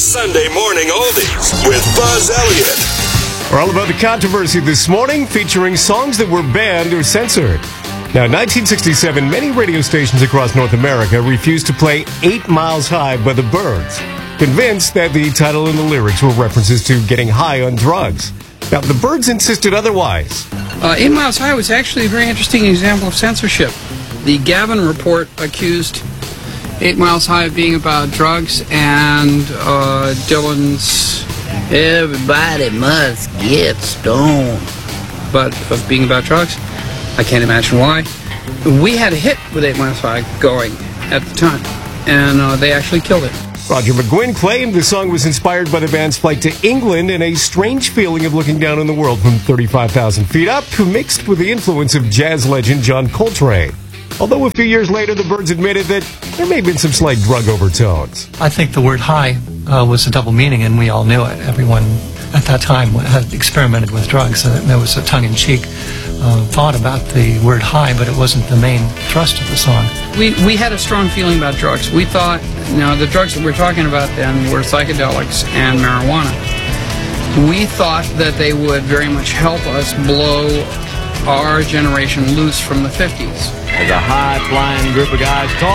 Sunday Morning Oldies with Buzz Elliott. We're all about the controversy this morning, featuring songs that were banned or censored. Now, in 1967, many radio stations across North America refused to play 8 Miles High by the Byrds, convinced that the title and the lyrics were references to getting high on drugs. Now, the Byrds insisted otherwise. 8 Miles High was actually a very interesting example of censorship. The Gavin report accused 8 Miles High of being about drugs, and Dylan's Everybody Must Get Stoned, but of being about drugs. I can't imagine why. We had a hit with 8 Miles High going at the time, and they actually killed it. Roger McGuinn claimed the song was inspired by the band's flight to England and a strange feeling of looking down on the world from 35,000 feet up, mixed with the influence of jazz legend John Coltrane. Although a few years later, the Byrds admitted that there may have been some slight drug overtones. I think the word high was a double meaning, and we all knew it. Everyone at that time had experimented with drugs, and there was a tongue-in-cheek thought about the word high, but it wasn't the main thrust of the song. We had a strong feeling about drugs. We thought, the drugs that we're talking about then were psychedelics and marijuana. We thought that they would very much help us blow our generation loose from the 50s. As a high-flying group of guys talk